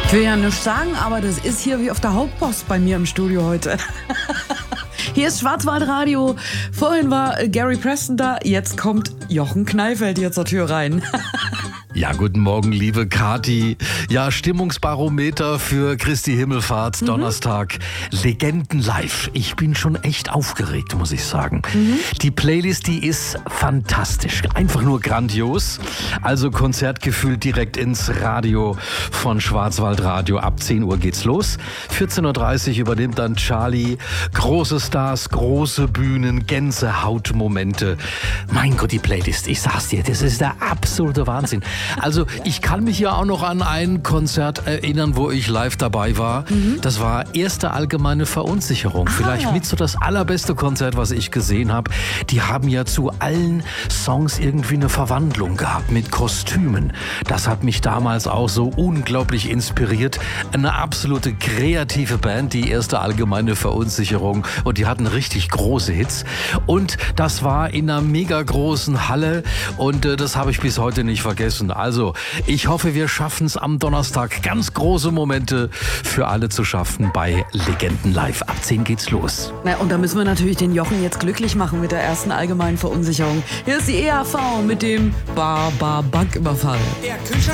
Ich will ja nichts sagen, aber das ist hier wie auf der Hauptpost bei mir im Studio heute. Hier ist Schwarzwaldradio. Vorhin war Gary Preston da, jetzt kommt Jochen Kneifeld hier zur Tür rein. Ja, guten Morgen, liebe Kathi. Ja, Stimmungsbarometer für Christi Himmelfahrt, Donnerstag. Legenden live. Ich bin schon echt aufgeregt, muss ich sagen. Die Playlist, die ist fantastisch. Einfach nur grandios. Also Konzertgefühl direkt ins Radio von Schwarzwaldradio. Ab 10 Uhr geht's los. 14.30 Uhr übernimmt dann Charlie. Große Stars, große Bühnen, Gänsehautmomente. Mein Gott, die Playlist, ich sag's dir, das ist der absolute Wahnsinn. Also ich kann mich ja auch noch an ein Konzert erinnern, wo ich live dabei war. Das war erste allgemeine Verunsicherung. Vielleicht mit so das allerbeste Konzert, was ich gesehen habe. Die haben ja zu allen Songs irgendwie eine Verwandlung gehabt mit Kostümen. Das hat mich damals auch so unglaublich inspiriert. Eine absolute kreative Band, die erste allgemeine Verunsicherung. Und die hatten richtig große Hits. Und das war in einer mega großen Halle. Und das habe ich bis heute nicht vergessen. Also, ich hoffe, wir schaffen es am Donnerstag, ganz große Momente für alle zu schaffen bei Legenden live. Ab 10 geht's los. Na, und da müssen wir natürlich den Jochen jetzt glücklich machen mit der ersten allgemeinen Verunsicherung. Hier ist die EAV mit dem Banküberfall.